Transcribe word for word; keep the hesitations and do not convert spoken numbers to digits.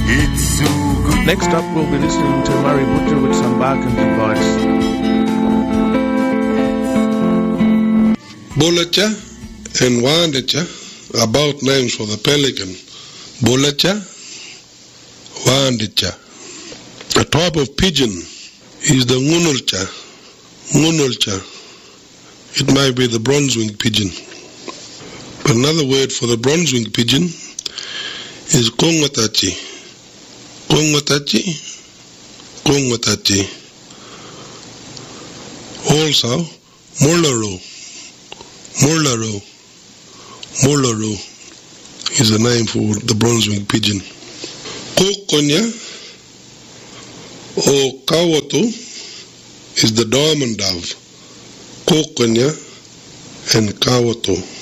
It's so good. Next up, we'll be listening to Murray Butcher with some barking advice. Bulacha and Wandacha, about names for the pelican. Bulacha, Wandacha. A type of pigeon is the ngunulcha. Ngunulcha. It might be the bronze-winged pigeon. But another word for the bronze-winged pigeon is kongwatachi. Kongwatachi. Kongwatachi. Also, Mularo. Mularo. Mularo is the name for the bronze-winged pigeon. Kokonya or kawato is the diamond dove. Kokonya and kawato.